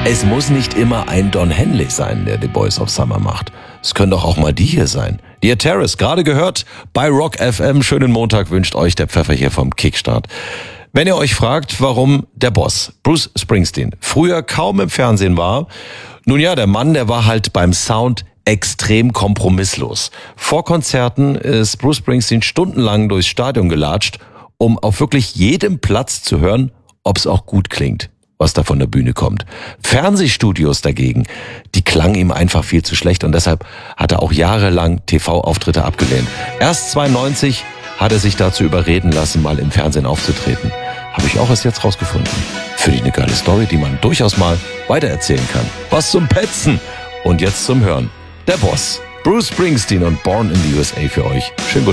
Es muss nicht immer ein Don Henley sein, der The Boys of Summer macht. Es können doch auch mal die hier sein. Dear Terrace, gerade gehört bei Rock FM. Schönen Montag wünscht euch der Pfeffer hier vom Kickstart. Wenn ihr euch fragt, warum der Boss, Bruce Springsteen, früher kaum im Fernsehen war, nun ja, der Mann, der war halt beim Sound extrem kompromisslos. Vor Konzerten ist Bruce Springsteen stundenlang durchs Stadion gelatscht, um auf wirklich jedem Platz zu hören, ob es auch gut klingt, was da von der Bühne kommt. Fernsehstudios dagegen, die klangen ihm einfach viel zu schlecht und deshalb hat er auch jahrelang TV-Auftritte abgelehnt. Erst 92 hat er sich dazu überreden lassen, mal im Fernsehen aufzutreten. Habe ich auch erst jetzt rausgefunden. Finde ich eine geile Story, die man durchaus mal weitererzählen kann. Was zum Petzen und jetzt zum Hören. Der Boss, Bruce Springsteen und Born in the USA für euch. Schönen guten